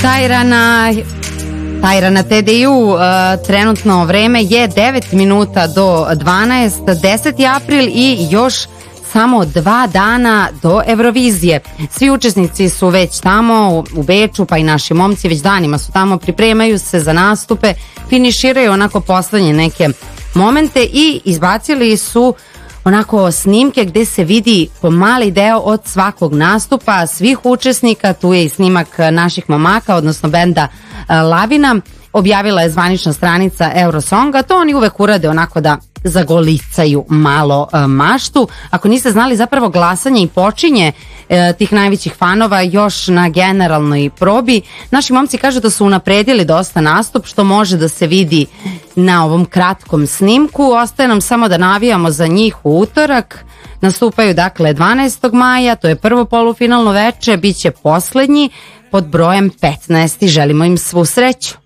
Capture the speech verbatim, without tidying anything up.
Tajrana, Tajrana T D U, uh, trenutno vreme je devet minuta do dvanaest, deseti april i još samo dva dana do Eurovizije. Svi učesnici su već tamo u Beču, pa i naši momci već danima su tamo, pripremaju se za nastupe, finiširaju onako poslednje neke momente i izbacili su onako snimke gde se vidi po mali deo od svakog nastupa svih učesnika. Tu je i snimak naših momaka, odnosno benda Lavina. Objavila je zvanična stranica Eurosonga. To oni uvek urade onako da zagolicaju malo e, maštu. Ako niste znali, zapravo glasanje i počinje e, tih najvećih fanova još na generalnoj probi. Naši momci kažu da su unapredili dosta nastup, što može da se vidi na ovom kratkom snimku. Ostaje nam samo da navijamo za njih u utorak. Nastupaju dakle dvanaestog maja, to je prvo polufinalno veče, bit će poslednji pod brojem petnaest i želimo im svu sreću.